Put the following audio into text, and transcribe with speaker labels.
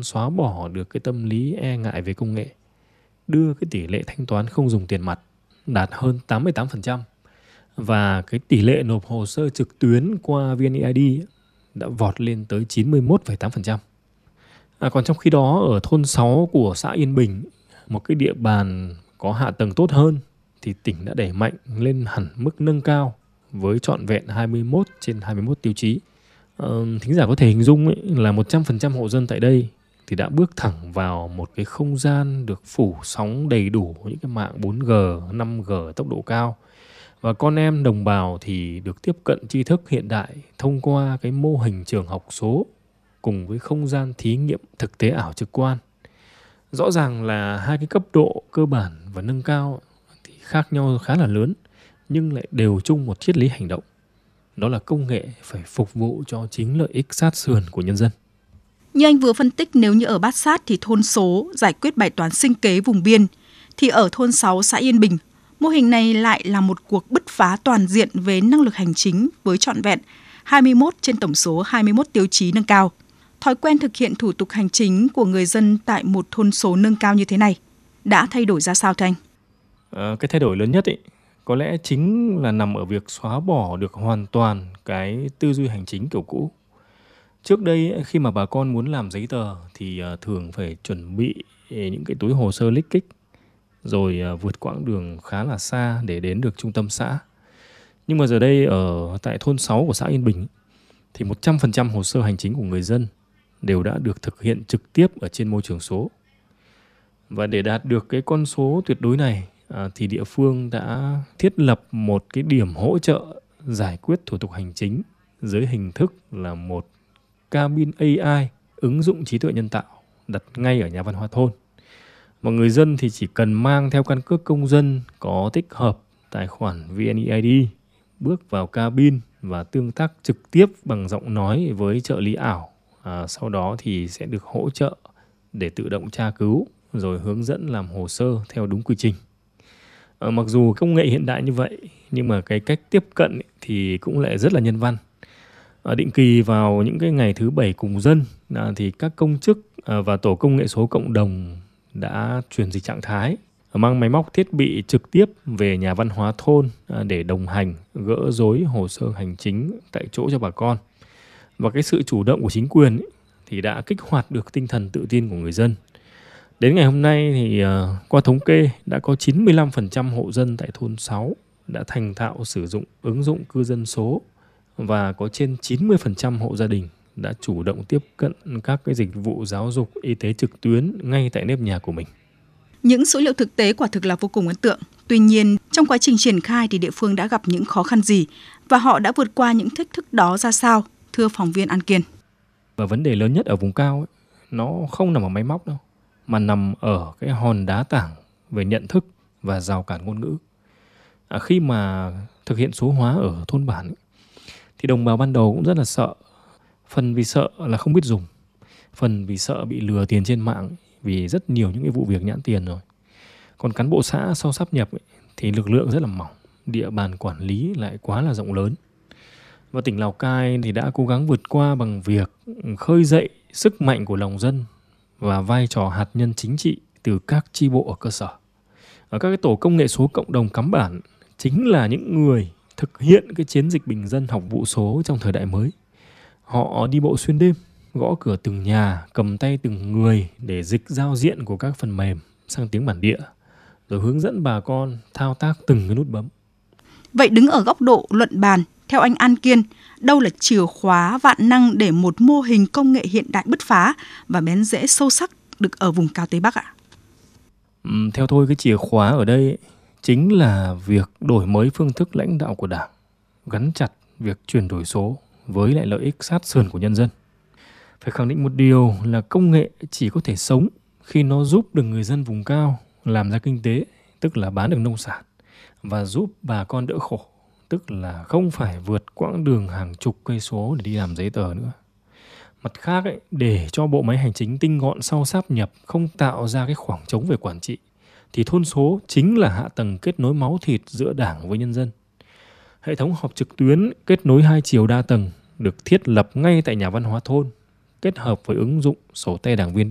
Speaker 1: xóa bỏ được cái tâm lý e ngại về công nghệ, đưa cái tỷ lệ thanh toán không dùng tiền mặt đạt hơn 88%, và cái tỷ lệ nộp hồ sơ trực tuyến qua VNeID đã vọt lên tới 91,8%. Còn trong khi đó ở thôn 6 của xã Yên Bình, một cái địa bàn có hạ tầng tốt hơn, thì tỉnh đã đẩy mạnh lên hẳn mức nâng cao với trọn vẹn 21 trên 21 tiêu chí. Thính giả có thể hình dung ấy, là 100% hộ dân tại đây thì đã bước thẳng vào một cái không gian được phủ sóng đầy đủ những cái mạng 4G, 5G tốc độ cao. Và con em đồng bào thì được tiếp cận tri thức hiện đại thông qua cái mô hình trường học số cùng với không gian thí nghiệm thực tế ảo trực quan. Rõ ràng là hai cái cấp độ cơ bản và nâng cao thì khác nhau khá là lớn, nhưng lại đều chung một triết lý hành động. Đó là công nghệ phải phục vụ cho chính lợi ích sát sườn của nhân dân.
Speaker 2: Như anh vừa phân tích, nếu như ở Bát Sát thì thôn số giải quyết bài toán sinh kế vùng biên, thì ở thôn 6 xã Yên Bình, mô hình này lại là một cuộc bứt phá toàn diện về năng lực hành chính với trọn vẹn 21 trên tổng số 21 tiêu chí nâng cao. Thói quen thực hiện thủ tục hành chính của người dân tại một thôn số nâng cao như thế này đã thay đổi ra sao thưa anh?
Speaker 1: Cái thay đổi lớn nhất ấy, có lẽ chính là nằm ở việc xóa bỏ được hoàn toàn cái tư duy hành chính kiểu cũ. Trước đây khi mà bà con muốn làm giấy tờ thì thường phải chuẩn bị những cái túi hồ sơ lích kích, rồi vượt quãng đường khá là xa để đến được trung tâm xã. Nhưng mà giờ đây ở tại thôn 6 của xã Yên Bình thì 100% hồ sơ hành chính của người dân đều đã được thực hiện trực tiếp ở trên môi trường số. Và để đạt được cái con số tuyệt đối này thì địa phương đã thiết lập một cái điểm hỗ trợ giải quyết thủ tục hành chính dưới hình thức là một cabin AI ứng dụng trí tuệ nhân tạo đặt ngay ở nhà văn hóa thôn. Và người dân thì chỉ cần mang theo căn cước công dân có tích hợp tài khoản VNeID, bước vào cabin và tương tác trực tiếp bằng giọng nói với trợ lý ảo. Sau đó thì sẽ được hỗ trợ để tự động tra cứu rồi hướng dẫn làm hồ sơ theo đúng quy trình. Mặc dù công nghệ hiện đại như vậy nhưng mà cái cách tiếp cận thì cũng lại rất là nhân văn. Định kỳ vào những cái ngày thứ 7 cùng dân thì các công chức và tổ công nghệ số cộng đồng đã chuyển dịch trạng thái, mang máy móc thiết bị trực tiếp về nhà văn hóa thôn để đồng hành gỡ rối hồ sơ hành chính tại chỗ cho bà con. Và cái sự chủ động của chính quyền thì đã kích hoạt được tinh thần tự tin của người dân. Đến ngày hôm nay thì qua thống kê đã có 95% hộ dân tại thôn 6 đã thành thạo sử dụng ứng dụng cư dân số, và có trên 90% hộ gia đình đã chủ động tiếp cận các cái dịch vụ giáo dục, y tế trực tuyến ngay tại nếp nhà của mình.
Speaker 2: Những số liệu thực tế quả thực là vô cùng ấn tượng. Tuy nhiên, trong quá trình triển khai thì địa phương đã gặp những khó khăn gì và họ đã vượt qua những thách thức đó ra sao, thưa phóng viên An Kiên?
Speaker 1: Và vấn đề lớn nhất ở vùng cao ấy, nó không nằm ở máy móc đâu, mà nằm ở cái hòn đá tảng về nhận thức và rào cản ngôn ngữ. Khi mà thực hiện số hóa ở thôn bản ấy, thì đồng bào ban đầu cũng rất là sợ. Phần vì sợ là không biết dùng, phần vì sợ bị lừa tiền trên mạng vì rất nhiều những cái vụ việc nhãn tiền rồi. Còn cán bộ xã sau sáp nhập ấy, thì lực lượng rất là mỏng, địa bàn quản lý lại quá là rộng lớn. Và tỉnh Lào Cai thì đã cố gắng vượt qua bằng việc khơi dậy sức mạnh của lòng dân và vai trò hạt nhân chính trị từ các chi bộ ở cơ sở. Ở các cái tổ công nghệ số cộng đồng cắm bản chính là những người thực hiện cái chiến dịch bình dân học vụ số trong thời đại mới. Họ đi bộ xuyên đêm, gõ cửa từng nhà, cầm tay từng người để dịch giao diện của các phần mềm sang tiếng bản địa, rồi hướng dẫn bà con thao tác từng cái nút bấm.
Speaker 2: Vậy đứng ở góc độ luận bàn, theo anh An Kiên, đâu là chìa khóa vạn năng để một mô hình công nghệ hiện đại bứt phá và bén rễ sâu sắc được ở vùng cao Tây Bắc ạ?
Speaker 1: Theo tôi, cái chìa khóa ở đây chính là việc đổi mới phương thức lãnh đạo của Đảng, gắn chặt việc chuyển đổi số với lại lợi ích sát sườn của nhân dân. Phải khẳng định một điều là công nghệ chỉ có thể sống khi nó giúp được người dân vùng cao làm ra kinh tế, tức là bán được nông sản, và giúp bà con đỡ khổ, tức là không phải vượt quãng đường hàng chục cây số để đi làm giấy tờ nữa. Mặt khác ấy, để cho bộ máy hành chính tinh gọn sau sáp nhập, không tạo ra cái khoảng trống về quản trị, thì thôn số chính là hạ tầng kết nối máu thịt giữa Đảng với nhân dân. Hệ thống họp trực tuyến kết nối hai chiều đa tầng được thiết lập ngay tại nhà văn hóa thôn, kết hợp với ứng dụng sổ tay đảng viên